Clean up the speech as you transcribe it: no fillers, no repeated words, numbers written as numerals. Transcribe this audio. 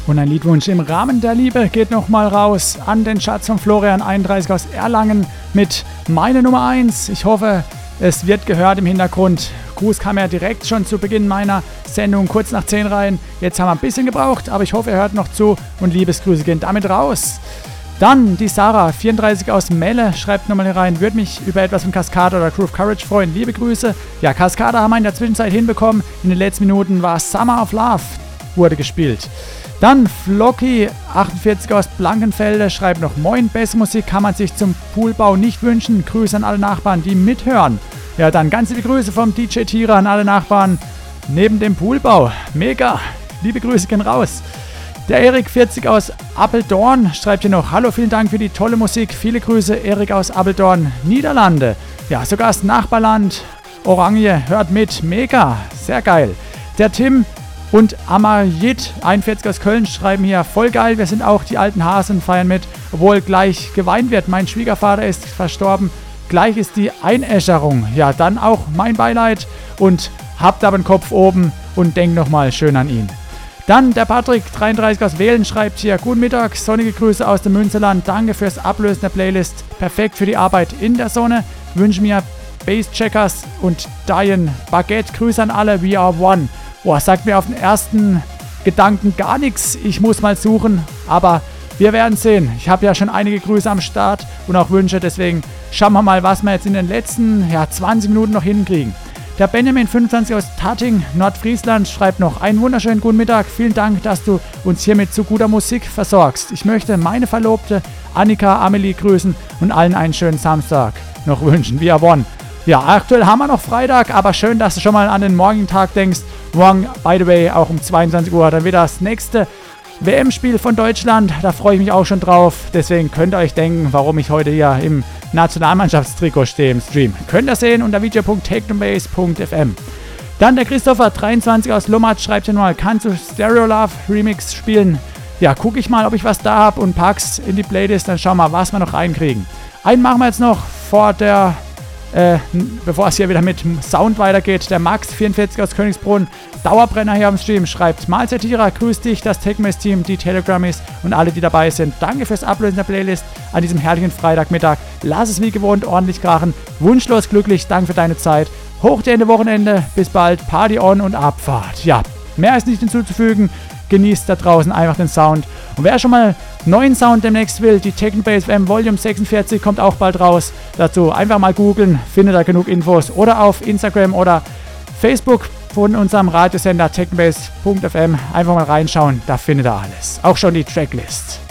Und ein Liedwunsch im Rahmen der Liebe geht nochmal raus an den Schatz von Florian 31 aus Erlangen mit Meine Nummer 1. Ich hoffe, es wird gehört im Hintergrund. Gruß kam ja direkt schon zu Beginn meiner Sendung kurz nach 10 rein. Jetzt haben wir ein bisschen gebraucht, aber ich hoffe, ihr hört noch zu und Liebesgrüße gehen damit raus. Dann die Sarah, 34 aus Melle, schreibt nochmal hier rein, würde mich über etwas von Cascada oder Groove Courage freuen. Liebe Grüße. Ja, Cascada haben wir in der Zwischenzeit hinbekommen. In den letzten Minuten war Summer of Love, wurde gespielt. Dann Flocky, 48 aus Blankenfelde, schreibt noch Moin, beste Musik kann man sich zum Poolbau nicht wünschen. Grüße an alle Nachbarn, die mithören. Ja, dann ganz liebe Grüße vom DJ Tira an alle Nachbarn neben dem Poolbau. Mega, liebe Grüße gehen raus. Der Erik, 40 aus Apeldoorn, schreibt hier noch Hallo, vielen Dank für die tolle Musik. Viele Grüße, Erik aus Apeldoorn, Niederlande. Ja, sogar das Nachbarland Oranje hört mit. Mega, sehr geil. Der Tim und Amarjit, 41 aus Köln, schreiben hier, voll geil, wir sind auch die alten Hasen, feiern mit, obwohl gleich geweint wird. Mein Schwiegervater ist verstorben, gleich ist die Einäscherung. Ja, dann auch mein Beileid und habt aber den Kopf oben und denkt nochmal schön an ihn. Dann der Patrick, 33 aus Wählen, schreibt hier, guten Mittag, sonnige Grüße aus dem Münsterland, danke fürs Ablösen der Playlist, perfekt für die Arbeit in der Sonne, wünsche mir Basscheckers und Diane Baguette, Grüße an alle, we are one. Boah, sagt mir auf den ersten Gedanken gar nichts. Ich muss mal suchen, aber wir werden sehen. Ich habe ja schon einige Grüße am Start und auch Wünsche, deswegen schauen wir mal, was wir jetzt in den letzten 20 Minuten noch hinkriegen. Der Benjamin, 25 aus Tatting, Nordfriesland, schreibt noch einen wunderschönen guten Mittag. Vielen Dank, dass du uns hier mit so guter Musik versorgst. Ich möchte meine Verlobte Annika Amelie grüßen und allen einen schönen Samstag noch wünschen. We are one. Ja, aktuell haben wir noch Freitag, aber schön, dass du schon mal an den morgigen Tag denkst. Morgen, by the way, auch um 22 Uhr, dann wieder das nächste WM-Spiel von Deutschland. Da freue ich mich auch schon drauf. Deswegen könnt ihr euch denken, warum ich heute hier im Nationalmannschaftstrikot stehe im Stream. Könnt ihr sehen unter video.technobase.fm. Dann der Christopher, 23 aus Lommat, schreibt hier mal, kannst du Stereo Love Remix spielen? Ja, gucke ich mal, ob ich was da habe und pack's in die Playlist. Dann schauen wir mal, was wir noch reinkriegen. Einen machen wir jetzt noch vor der... bevor es hier wieder mit Sound weitergeht, der Max, 44 aus Königsbrunn, Dauerbrenner hier am Stream, schreibt Mahlzeit Tira, grüß dich, das Techmess-Team, die Telegrammies und alle, die dabei sind. Danke fürs Ablösen der Playlist an diesem herrlichen Freitagmittag. Lass es wie gewohnt ordentlich krachen. Wunschlos glücklich, danke für deine Zeit. Hoch dir Ende Wochenende, bis bald, Party on und Abfahrt. Ja, mehr ist nicht hinzuzufügen. Genießt da draußen einfach den Sound. Und wer schon mal neuen Sound demnächst will, die Technobase FM Volume 46 kommt auch bald raus. Dazu einfach mal googeln, findet da genug Infos. Oder auf Instagram oder Facebook von unserem Radiosender technobase.fm einfach mal reinschauen, da findet ihr alles. Auch schon die Tracklist.